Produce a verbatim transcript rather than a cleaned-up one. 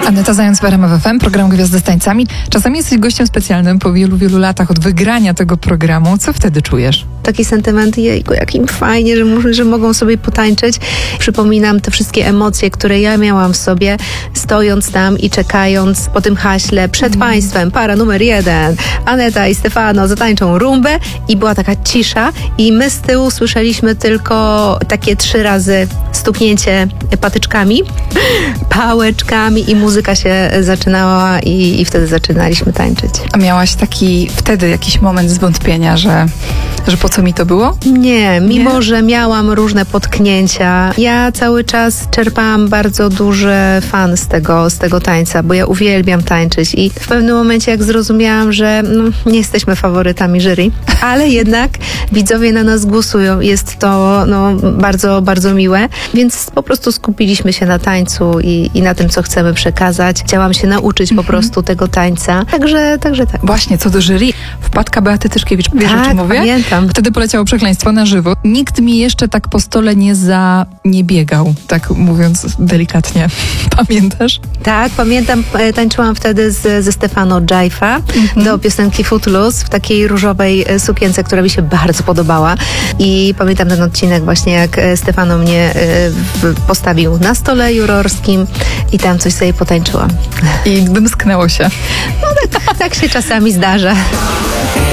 Aneta Zając w R M F F M, program Gwiazdy z tańcami. Czasami jesteś gościem specjalnym po wielu, wielu latach od wygrania tego programu. Co wtedy czujesz? Taki sentyment, jejku, jak im fajnie, że, że mogą sobie potańczyć. Przypominam te wszystkie emocje, które ja miałam w sobie, stojąc tam i czekając po tym haśle przed mm. państwem. Para numer jeden. Aneta i Stefano zatańczą rumbę i była taka cisza i my z tyłu słyszeliśmy tylko takie trzy razy stuknięcie patyczkami, pałeczkami i muzyka się zaczynała i, i wtedy zaczynaliśmy tańczyć. A miałaś taki wtedy jakiś moment zwątpienia, że, że po co mi to było? Nie, mimo Nie? że miałam różne potknięcia, ja cały czas czerpałam bardzo duży fan z tego, z tego tańca, bo ja uwielbiam tańczyć i w pewnym momencie jak zrozumiałam, że no, nie jesteśmy faworytami jury, ale jednak widzowie na nas głosują, jest to no, bardzo, bardzo miłe, więc po prostu skupiliśmy się na tańcu i, i na tym, co chcemy przekazać. Chciałam się nauczyć po prostu tego tańca, także, także tak. Właśnie, co do jury, wpadka Beaty Tyszkiewicz, wiesz Tak, o czym mówię? pamiętam. Wtedy poleciało przekleństwo na żywo. Nikt mi jeszcze tak po stole nie za... nie biegał, tak mówiąc delikatnie. Pamiętasz? Tak, pamiętam, e, tańczyłam wtedy z, ze Stefano Jive'a mm-hmm. do piosenki Footloose w takiej różowej e, sukience, która mi się bardzo podobała i pamiętam ten odcinek właśnie, jak e, Stefano mnie e, w, postawił na stole jurorskim i tam coś sobie potańczyłam. I wymsknęło się. No tak, tak się czasami zdarza.